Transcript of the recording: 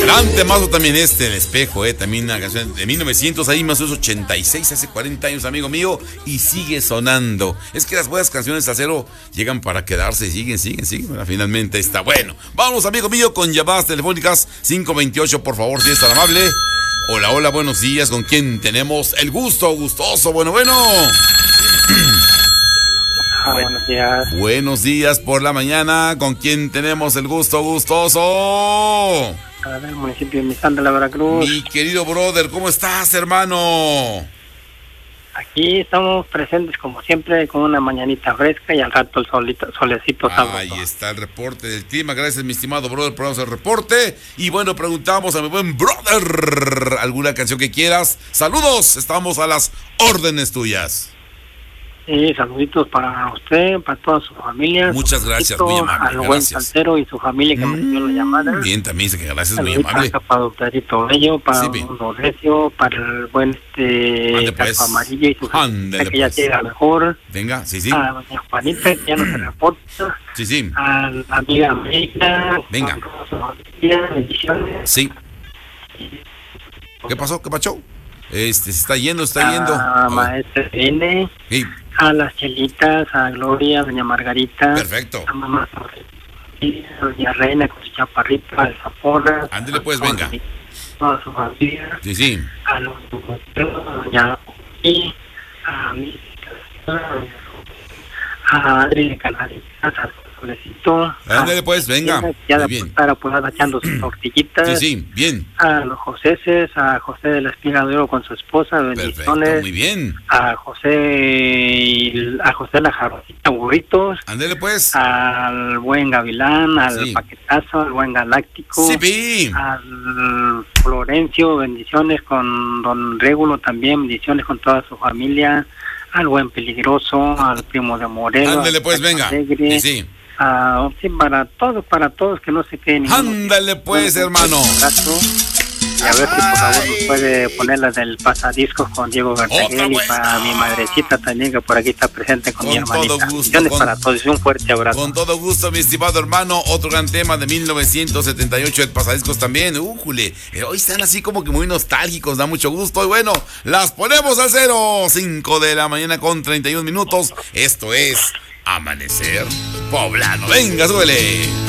Gran temazo también El espejo, también una canción de 1900, ahí más o menos 86, hace 40 años, amigo mío, y sigue sonando. Es que las buenas canciones acero llegan para quedarse, siguen, bueno, finalmente está bueno. Vamos, amigo mío, con llamadas telefónicas 528, por favor, si es tan amable. Hola, buenos días, ¿con quién tenemos el gusto, gustoso? Bueno. Buenos días. Buenos días por la mañana, ¿con quién tenemos el gusto, gustoso? Del municipio de Misantla, Veracruz. Mi querido brother, ¿cómo estás, hermano? Aquí estamos presentes como siempre con una mañanita fresca y al rato el solecito sabroso. Ahí está el reporte del clima. Gracias, mi estimado brother, por darnos el reporte. Y bueno, preguntamos a mi buen brother alguna canción que quieras. Saludos, estamos a las órdenes tuyas. Sí, saluditos para usted, para toda su familia. Muchas gracias, muy amable. Al buen Salcero y su familia que me dio la llamada. Bien, también dice que gracias, saluditos muy amable. Para Doctorito Bello, para Don Recio, para el buen Casco Amarillo y su familia que ya llega mejor. Venga, sí. A doña Juanita, que ya no se reporta. Sí. A la amiga América. Venga. Bendiciones. Sí. ¿Qué pasó? ¿Qué pacho? Se está yendo. A Maestra N. Sí. A las Chelitas, a Gloria, a doña Margarita. Perfecto. A mamá doña Reina con su chaparrita, al Zaporra. Ándele pues, venga. Toda su familia. Sí. A los doña y a mi a Adri de Canarias, a Solecito. Ándele pues, venga. Ya de estar apurada echando sus tortillitas. Sí, bien. A los Joséses, a José de la Espiga de Oro con su esposa, bendiciones. Perfecto, muy bien. A José la Jarrocita Burritos. Ándele pues. Al buen Gavilán, al Paquetazo, al buen Galáctico. Sí. Al Florencio, bendiciones con don Régulo también, bendiciones con toda su familia. Al buen Peligroso, al primo de Morelos. Ándele pues, venga. Alegre, sí, para todos que no se queden. Ándale pues, hermano. Y a ver si por favor nos puede poner la del pasadiscos con Diego García y para mi madrecita también, que por aquí está presente con mi hermanita. Todo gusto. Para todos, un fuerte abrazo. Con todo gusto, mi estimado hermano. Otro gran tema de 1978, el pasadiscos también. Jule. Hoy están así como que muy nostálgicos, da mucho gusto. Y bueno, las ponemos al 5 de la mañana con 31 minutos. Esto es Amanecer Poblano. Venga, súbele.